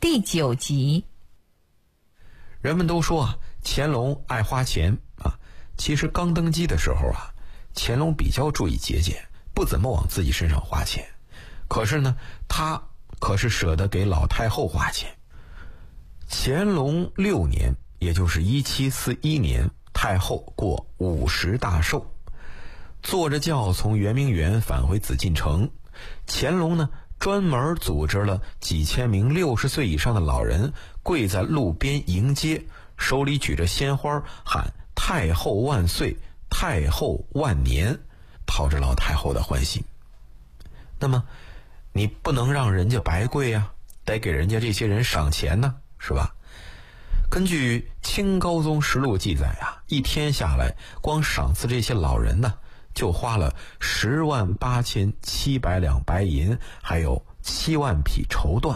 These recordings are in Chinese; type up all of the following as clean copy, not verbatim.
第9集。 人们都说乾隆爱花钱啊，其实刚登基的时候啊，乾隆比较注意节俭，不怎么往自己身上花钱。可是呢，他可是舍得给老太后花钱。乾隆6年，也就是1741年，太后过50大寿，坐着轿从圆明园返回紫禁城。乾隆呢，专门组织了几千名60岁以上的老人跪在路边迎接，手里举着鲜花，喊太后万岁，太后万年，讨着老太后的欢心。那么你不能让人家白跪啊，得给人家这些人赏钱呢，是吧？根据《清高宗实录》记载啊，一天下来，光赏赐这些老人呢，就花了108700两白银，还有7万匹绸缎。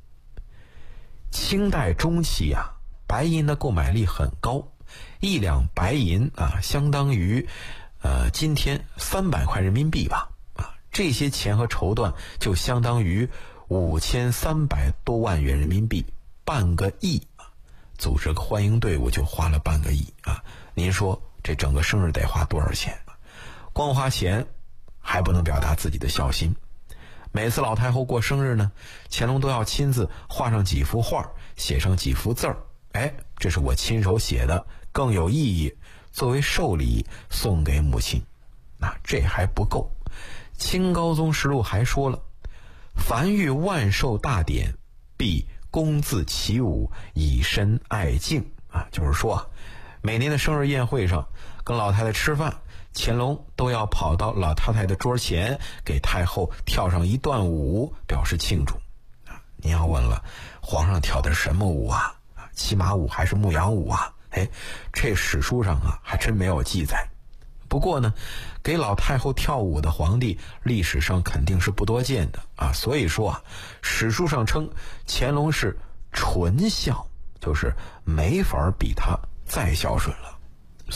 清代中期啊，白银的购买力很高，1两白银啊，相当于今天300块人民币吧。这些钱和绸缎就相当于5300多万元人民币，半个亿啊！组织个欢迎队伍就花了半个亿啊！您说这整个生日得花多少钱？光花钱还不能表达自己的孝心。每次老太后过生日呢，乾隆都要亲自画上几幅画，写上几幅字儿。哎，这是我亲手写的，更有意义，作为寿礼送给母亲。那这还不够。清高宗实录还说了，凡遇万寿大典，必恭自起舞，以身爱敬啊，就是说每年的生日宴会上跟老太太吃饭，乾隆都要跑到老太太的桌前，给太后跳上一段舞，表示庆祝啊。您要问了，皇上跳的是什么舞啊？骑马舞还是牧羊舞啊？哎，这史书上啊还真没有记载。不过呢，给老太后跳舞的皇帝历史上肯定是不多见的啊，所以说啊，史书上称乾隆是纯孝，就是没法比他再孝顺了。